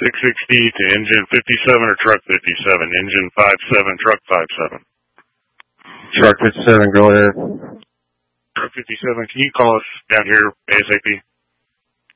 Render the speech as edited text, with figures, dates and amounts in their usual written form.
660 to engine 57 or truck 57? Engine 57, truck 57. Truck 57, go ahead. Truck 57, can you call us down here ASAP?